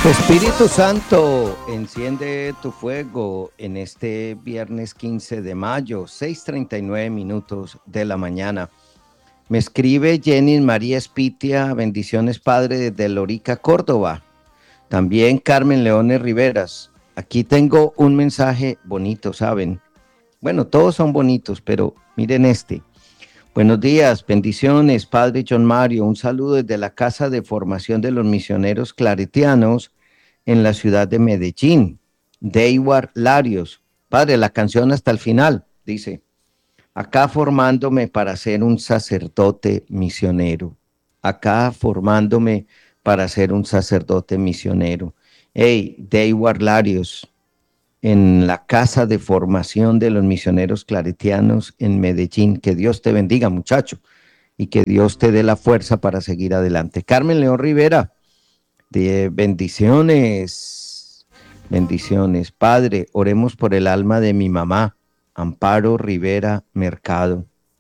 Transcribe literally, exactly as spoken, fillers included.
Espíritu Santo, enciende tu fuego en este viernes quince de mayo, seis treinta y nueve minutos de la mañana. Me escribe Jenny María Espitia, bendiciones Padre desde Lorica, Córdoba. También Carmen Leones Riveras. Aquí tengo un mensaje bonito, ¿saben? Bueno, todos son bonitos, pero miren este. Buenos días, bendiciones, Padre John Mario. Un saludo desde la Casa de Formación de los Misioneros Claretianos en la ciudad de Medellín. Deywar Larios. Padre, la canción hasta el final, dice. Acá formándome para ser un sacerdote misionero. Acá formándome para ser un sacerdote misionero. Hey, Deywar Larios, en la Casa de Formación de los Misioneros Claretianos en Medellín. Que Dios te bendiga, muchacho, y que Dios te dé la fuerza para seguir adelante. Carmen León Rivera, de bendiciones, bendiciones. Padre, oremos por el alma de mi mamá, Amparo Rivera Mercado.